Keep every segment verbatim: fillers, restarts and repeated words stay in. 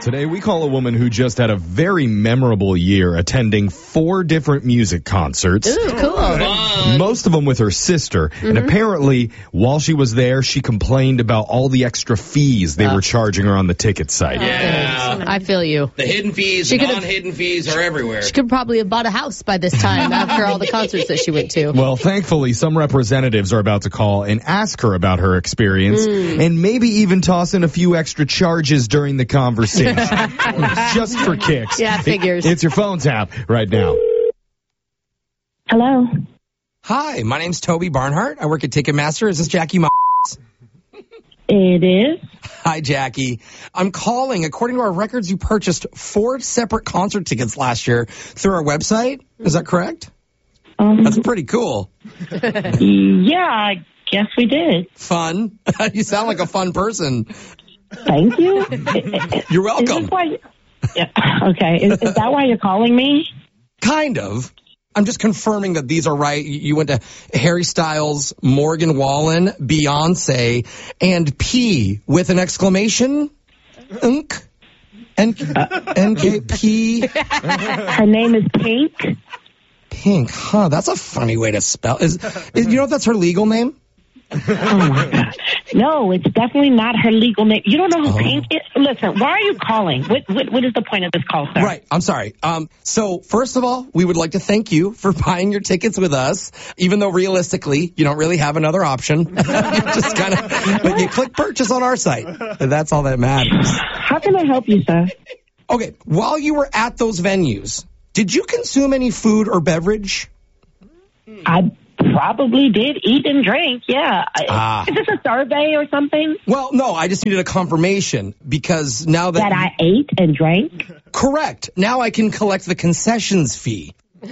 Today, we call a woman who just had a very memorable year attending four different music concerts. Ooh, cool. Fun. Most of them with her sister. Mm-hmm. And apparently, while she was there, she complained about all the extra fees they Uh. were charging her on the ticket site. Yeah. I feel you. The hidden fees, She the could've- non-hidden fees are everywhere. She could probably have bought a house by this time after all the concerts that she went to. Well, thankfully, some representatives are about to call and ask her about her experience Mm. and maybe even toss in a few extra charges during the conversation. Just for kicks. Yeah, figures. It- it's your phone tap right now. Hello. Hi, my name's Toby Barnhart. I work at Ticketmaster. Is this Jackie? Ma- It is. Hi, Jackie. I'm calling. According to our records, you purchased four separate concert tickets last year through our website. Is that correct? Um, That's pretty cool. yeah, I guess we did. Fun. You sound like a fun person. Thank you. You're Is this welcome. why? You, yeah. Okay. Is, is that why you're calling me? Kind of. I'm just confirming that these are right. You went to Harry Styles, Morgan Wallen, Beyonce, and P with an exclamation. Unk. N- N K P. Her name is Pink. Pink. Huh. That's a funny way to spell. Is, is you know if that's her legal name? Oh my God. No, it's definitely not her legal name. You don't know who Oh. Pink is? Listen, why are you calling? What, what, what is the point of this call, sir? Right. I'm sorry. Um, so first of all, we would like to thank you for buying your tickets with us, even though realistically, you don't really have another option. You just kind of, but you click purchase on our site. And that's all that matters. How can I help you, sir? Okay. While you were at those venues, did you consume any food or beverage? I probably did eat and drink, yeah. I- Ah. Is this a survey or something? Well, no, I just needed a confirmation because now that, That I ate and drank? correct. Now I can collect the concessions fee. Wait,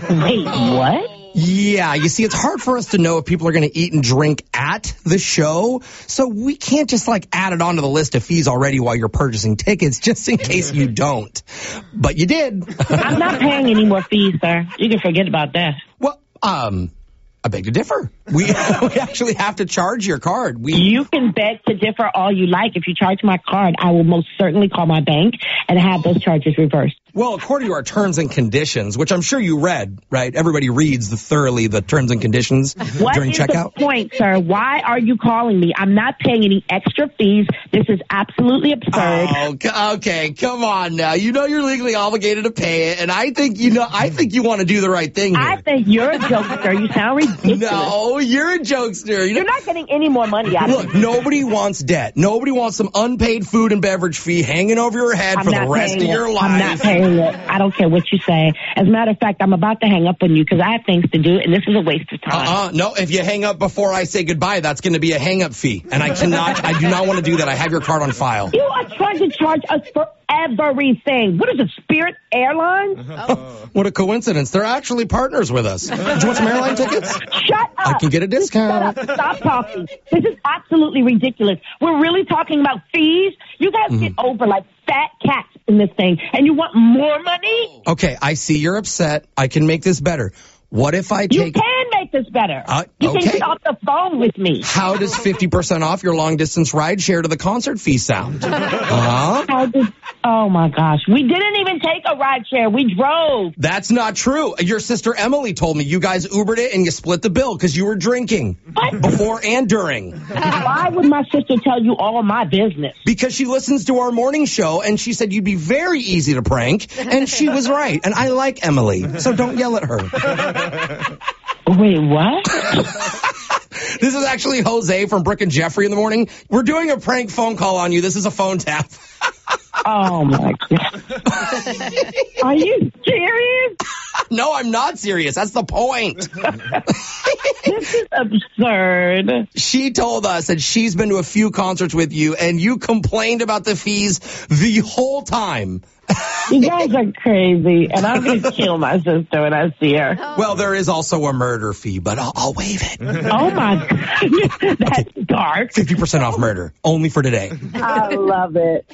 what? Yeah, you see, it's hard for us to know if people are going to eat and drink at the show, so we can't just like add it onto the list of fees already while you're purchasing tickets, just in case you don't. But you did. I'm not paying any more fees, sir. You can forget about that. Well, um, I beg to differ. We, we actually have to charge your card. We You can beg to differ all you like. If you charge my card, I will most certainly call my bank and have those charges reversed. Well, according to our terms and conditions, which I'm sure you read, right? Everybody reads the thoroughly the terms and conditions What during is checkout. the point, sir? Why are you calling me? I'm not paying any extra fees. This is absolutely absurd. Oh, c- okay, come on now. You know you're legally obligated to pay it, and I think you know. I think you want to do the right thing here. I think you're a jokester. You sound ridiculous. No, you're a jokester. You You're know, not getting any more money out of look, me. nobody wants debt. Nobody wants some unpaid food and beverage fee hanging over your head I'm for not the rest of paying your it. life. I'm not paying it. I don't care what you say. As a matter of fact, I'm about to hang up on you because I have things to do, and this is a waste of time. Uh-uh. No, if you hang up before I say goodbye, that's going to be a hang-up fee. And I cannot, I do not want to do that. I have your card on file. You are trying to charge us for everything. What is it, Spirit Airlines? What a coincidence. They're actually partners with us. Do you want some airline tickets? Shut up. I can get a discount. Shut up. Stop talking. This is absolutely ridiculous. We're really talking about fees. You guys Mm-hmm. get over like fat cats in this thing, and you want more money? Okay, I see you're upset. I can make this better. What if I You take... can make this better. Uh, you can okay. get off the phone with me. How does fifty percent off your long-distance ride share to the concert fee sound? Uh-huh. How did, oh, my gosh. We didn't even take a ride share. We drove. That's not true. Your sister Emily told me you guys Ubered it and you split the bill because you were drinking What? before and during. Why would my sister tell you all of my business? Because she listens to our morning show and she said you'd be very easy to prank. And she was right. And I like Emily, so don't yell at her. Wait, what? This is actually Jose from Brick and Jeffrey in the morning. We're doing a prank phone call on you. This is a phone tap. Oh, my God. Are you serious? No, I'm not serious. That's the point. This is absurd. She told us that she's been to a few concerts with you and you complained about the fees the whole time. You guys are crazy, and I'm going to kill my sister when I see her. Well, there is also a murder fee, but I'll, I'll waive it. Oh, my God. That's dark. fifty percent off murder, only for today. I love it.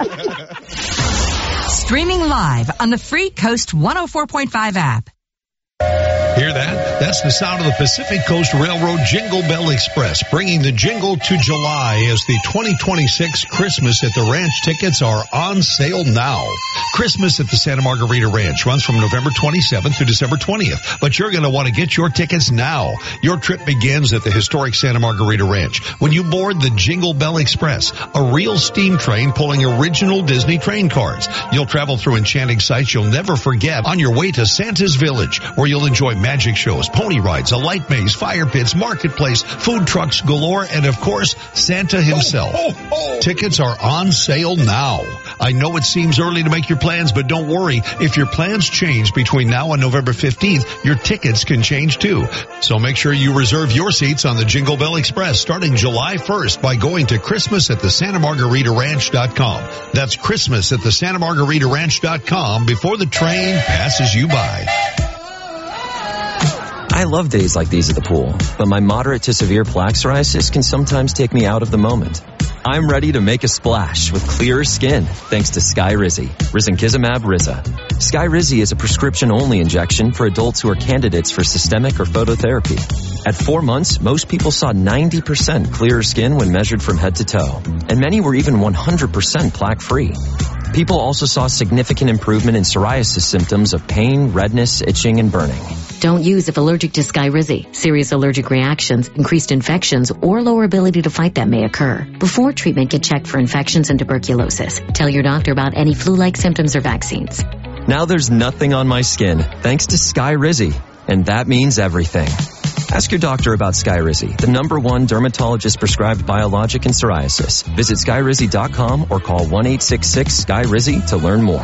Streaming live on the free Coast one oh four point five app. Hear that? That's the sound of the Pacific Coast Railroad Jingle Bell Express, bringing the jingle to July as the twenty twenty-six Christmas at the Ranch tickets are on sale now. Christmas at the Santa Margarita Ranch runs from November twenty-seventh to December twentieth, but you're going to want to get your tickets now. Your trip begins at the historic Santa Margarita Ranch when you board the Jingle Bell Express, a real steam train pulling original Disney train cars. You'll travel through enchanting sights you'll never forget on your way to Santa's Village, where you'll enjoy magic shows, pony rides, a light maze, fire pits, marketplace, food trucks galore, and of course, Santa himself. Oh, oh, oh. Tickets are on sale now. I know it seems early to make your plans, but don't worry. If your plans change between now and November fifteenth, your tickets can change too. So make sure you reserve your seats on the Jingle Bell Express starting July first by going to Christmas at the Santa Margarita Ranch dot com. That's Christmas at the Santa Margarita Ranch dot com before the train passes you by. I love days like these at the pool, but my moderate to severe plaque psoriasis can sometimes take me out of the moment. I'm ready to make a splash with clearer skin thanks to Skyrizi, Risankizumab Riza. Skyrizi is a prescription-only injection for adults who are candidates for systemic or phototherapy. At four months, most people saw ninety percent clearer skin when measured from head to toe, and many were even one hundred percent plaque-free. People also saw significant improvement in psoriasis symptoms of pain, redness, itching, and burning. Don't use if allergic to Skyrizi. Serious allergic reactions, increased infections, or lower ability to fight them may occur. Before treatment, get checked for infections and tuberculosis. Tell your doctor about any flu-like symptoms or vaccines. Now there's nothing on my skin thanks to Skyrizi, and that means everything. Ask your doctor about Skyrizi, the number one dermatologist-prescribed biologic in psoriasis. Visit Skyrizi dot com or call one eight six six S K Y R I Z I to learn more.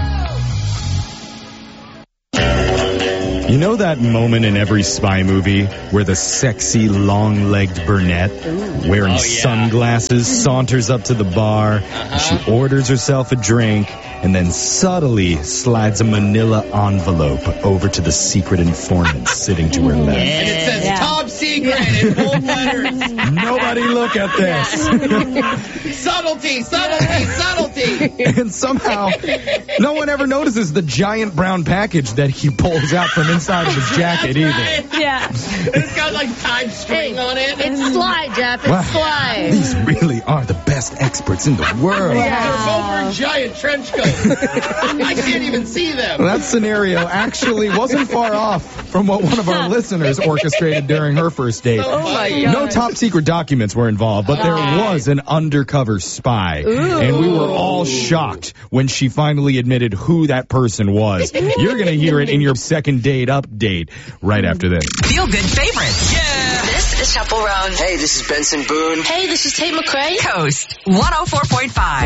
You know that moment in every spy movie where the sexy, long-legged brunette wearing Oh, yeah. sunglasses saunters up to the bar, and she orders herself a drink, and then subtly slides a manila envelope over to the secret informant sitting to her left. And it says Yeah. top secret in bold letters. Nobody look at this. Subtlety, subtlety, subtlety. And somehow, no one ever notices the giant brown package that he pulls out from inside of his jacket That's either. right. Yeah. It's got like tied string on it. It's Sly, Jeff. It's Wow. Sly. These really are the best experts in the world. They're both wearing giant trench coats. I can't even see them. That scenario actually wasn't far off from what one of our listeners orchestrated during her first date. Oh my God. No top secret documents were involved, but there was an undercover spy. And we were all shocked when she finally admitted who that person was. You're going to hear it in your second date update right after this. Feel good favorites. Yeah. This is Chaperone. Hey, this is Benson Boone. Hey, this is Tate McRae. Coast one oh four point five.